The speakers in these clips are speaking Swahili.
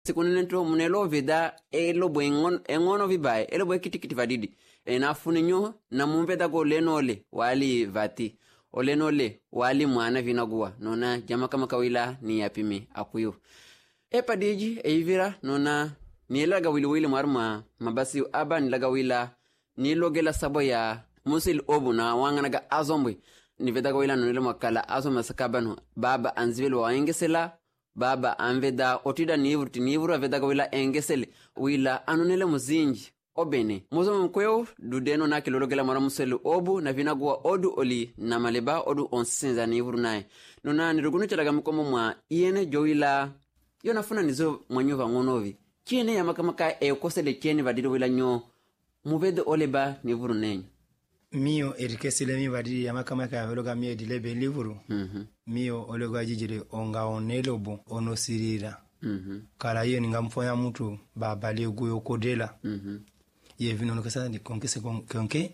sikunene to munelo vida elobo engono vibaye elobo kitikiti vadidi na funinyo na mumbeda go lenole wali vati olenole wali mwana vinaguwa nona jama kama kawila ni yapimi akuyo epadiji eivira nona ni laga wili marma mabasi aba ni laga wila ni logela sabo ya musil obu na wanganaga azombe ni veda wila nonele makala azoma sakabano baba anzivelo waengesela baba anveda otida nivuru veda wila engesele wila anonele muzinji obene mozo mkweo dudeno na kilologela mara musil obu na vinaguwa odu oli na maleba odu onsenza nivuru nae nona nirugunu chalaga mkomo mwa iene joila yonafuna nizo mwanyova ngonovi kiene ya makamaka ekosele kiene vadiro wila nyo muvede oleba nivuru nenyo mio erikesile mi vadiri ya makamaka ya veloga mie dilebe livuru mio olega jijire onga onelobo onosirira kala hiyo ningamfoya mtu babali guyo kodela ye vino nokasa ni konkese konke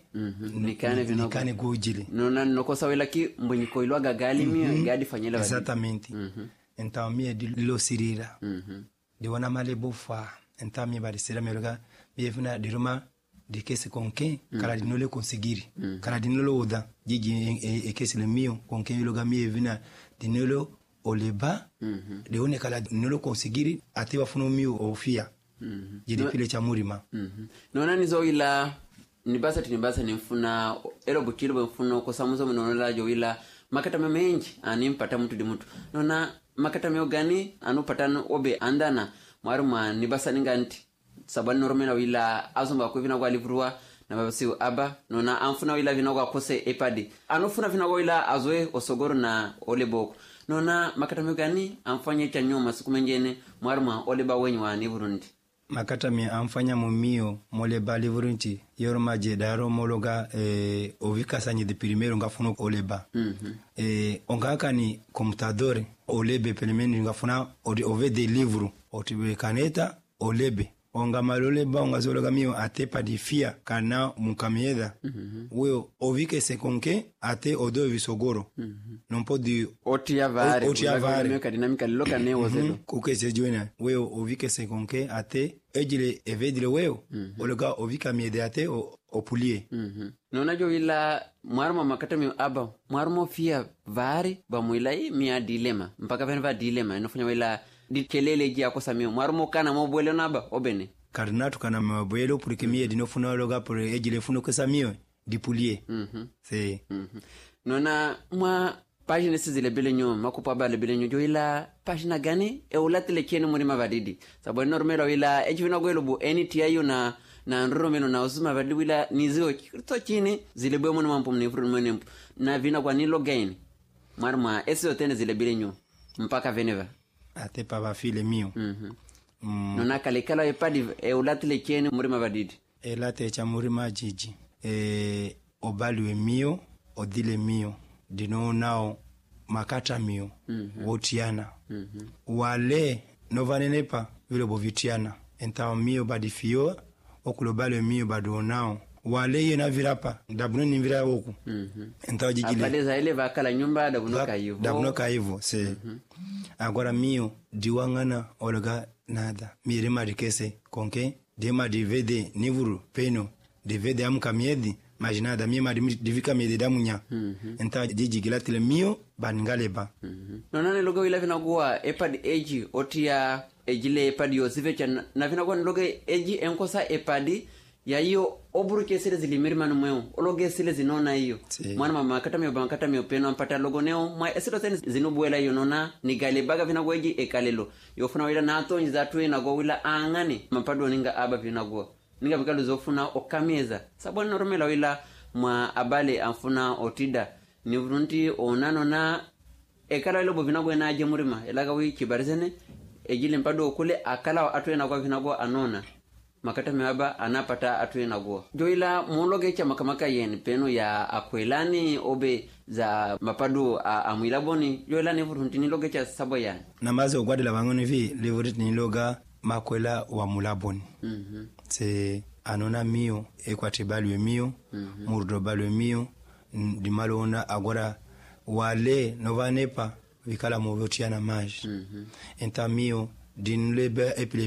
nikane gujile nona nokosa wela ki mbonyiko ilwaga gali mio gadi fanyela vadiri exactamente enta mie dilo sirira di wana malebo fa enta mie badisira meloga mie vina diruma dikese konke kala dinole konsigiri kala dinolo oda jiji ekesile mio konke iloga mie vina dinolo oleba de one kala dinolo konsigiri ate wafuno mio ofia jidi pile cha murima nona nizo ila nibasa ni mfuna elo butilo mfuno ko samuzo mnola jo ila makata memenji animpata mtu di mtu nona makata meogani anupatano obe andana maruma nibasa ninganti sabani normena wila azumba ko vina kwa livrua na babasi aba nona amfuna wila vina kwa kose epadi anofuna vina wila azwe osogoro na oleboko nona makata meogani amfanye cha nyoma siku menjene maruma oleba wenyu wa ni Burundi makata mi amfanya mumio moleba livurunti yorma jedaro mologa ovika sanyi de primero ngafuna oleba ongaka ni computador olebe pelemeni ngafuna ove de livro otibe kaneta olebe onga maloleba onga zologa mio atepa di fia kana mukamieda weo ovike sekonke ate odo visogoro non po di otiavare mio dinamika loka ne wozelo kuke sejuena weo ovike sekonke ate ejile evedile weo ologa ovika miede ate opulie nona jo ila marmo makata mi aba marmo fia vari ba muilai mia dilema mpaka venva dilema inofanya wila di kelele ji akosa mio marmo kana mobwele naba obene karnatu kana mobwele pour que mie dino funa loga pour ejile funo kesa mio dipulie c'est nona mwa pagine sizile bilenyo makupa ba le bilenyo jo ila pagina gani e ulatile kene muri mavadidi sabo normelo ila ejivina gwelo bu eniti ayo na nromeno na usuma vadi wila nizio to chini zile bwe mwana mampo mnifuru mwenempo na vina kwa nilo gain marma esio tene zile bilenyo mpaka veneva ate pa ba file mio nona kalekala epadi e ulatile kene muri mavadidi elate cha muri majiji obalwe mio odile mio dino nao makata mio wotiana wale novanenepa vile bovitiana enta mio badifio okulobale mio badonao wale yena virapa dabuno ni vira oku enta jijile apale za ile vakala nyumba dabuno kaivo se agora mio diwangana olga nada mire marikese konke dema divede nivuru peno divede amkamiedi majinada mima divika miedi damunya enta jijigila tile mio bangaleba nonane logo ila vinakuwa epad eji otia ejile epadi yosivecha na vinakuwa logo eji enkosa epadi ya hiyo oburu kesile zilimirima numweo ologe sile zinona hiyo mwana mama makata mio peno ampata logo neo mwa esilo teni zinubuela hiyo nona nigalebaga vinakuwa eji ekalelo yofuna wila nato njizatue na go wila angane mapado ninga aba vinakuwa ninga bikalu zofuna okamieza sabo normela wila mwa abale amfuna otida ni Burundi onano na ekala lobo vinakuwa na aje murima elaga wi kibarizene ejile mpado kule akala atwe na kwa vinakuwa anona makata meaba anapata atwe na go joila mologe cha makamaka yen peno ya akwelani obe za mapadu amwilaboni joila ne Burundi ni loge cha sabo yani namaze ogwadela bangone vi levorit ni loga makwela wa mulaboni se anona mio ekwatibalwe mio murdo balwe mio dimalona agora wale novanepa vikala movotiana maji enta mio din lebe